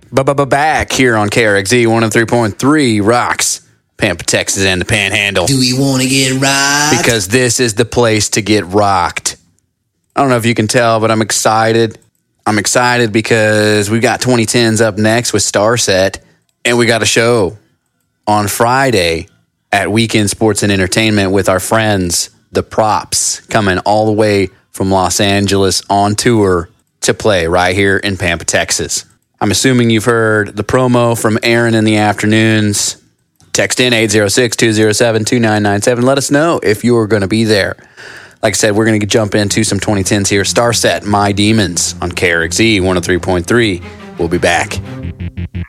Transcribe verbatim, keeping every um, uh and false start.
Back here on K R X Z one oh three point three Rocks, Pampa, Texas, and the Panhandle. Do we want to get rocked? Because this is the place to get rocked. I don't know if you can tell, but I'm excited. I'm excited because we've got twenty tens up next with Starset, and we got a show on Friday at Weekend Sports and Entertainment with our friends, the Props, coming all the way from Los Angeles on tour to play right here in Pampa, Texas. I'm assuming you've heard the promo from Aaron in the afternoons. Text in eight oh six, two oh seven, two nine nine seven. Let us know if you're going to be there. Like I said, we're going to jump into some twenty tens here. Starset, My Demons on K R X Z one oh three point three. We'll be back.